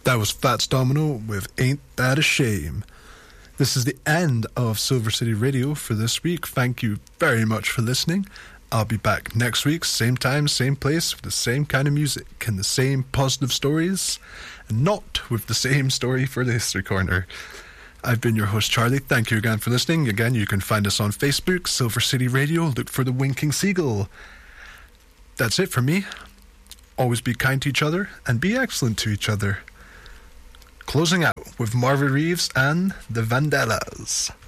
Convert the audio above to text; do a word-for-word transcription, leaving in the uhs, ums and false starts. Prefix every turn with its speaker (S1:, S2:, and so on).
S1: That was Fats Domino with Ain't That a Shame. This is the end of Silver City Radio for this week. Thank you very much for listening. I'll be back next week, same time, same place, with the same kind of music and the same positive stories, and not with the same story for the History Corner. I've been your host, Charlie. Thank you again for listening. Again, you can find us on Facebook, Silver City Radio. Look for the Winking Seagull. That's it for me. Always be kind to each other and be excellent to each other. Closing out with Marvin Reeves and the Vandellas.